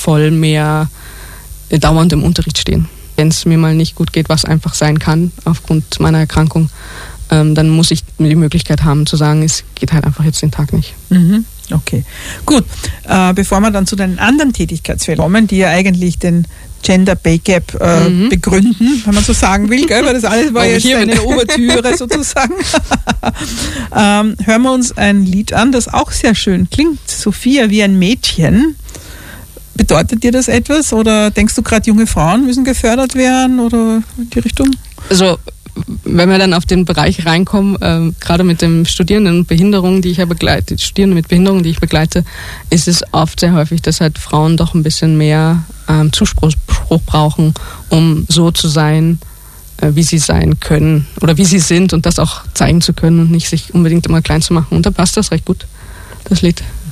voll mehr dauernd im Unterricht stehen. Wenn es mir mal nicht gut geht, was einfach sein kann aufgrund meiner Erkrankung, dann muss ich die Möglichkeit haben zu sagen, es geht halt einfach jetzt den Tag nicht. Mhm. Okay, gut. Bevor wir dann zu den anderen Tätigkeitsfeldern kommen, die ja eigentlich den Gender Pay Gap begründen, wenn man so sagen will, gell? Weil das alles war jetzt eine Ouvertüre sozusagen. Hören wir uns ein Lied an, das auch sehr schön klingt. Sophia wie ein Mädchen. Bedeutet dir das etwas oder denkst du gerade, junge Frauen müssen gefördert werden oder in die Richtung? Also wenn wir dann auf den Bereich reinkommen, gerade mit den Studierenden mit Behinderungen, die ich ja begleite, Studierende mit Behinderungen, die ich begleite, ist es oft sehr häufig, dass halt Frauen doch ein bisschen mehr Zuspruch brauchen, um so zu sein, wie sie sein können oder wie sie sind und das auch zeigen zu können und nicht sich unbedingt immer klein zu machen. Und da passt das recht gut, das Lied.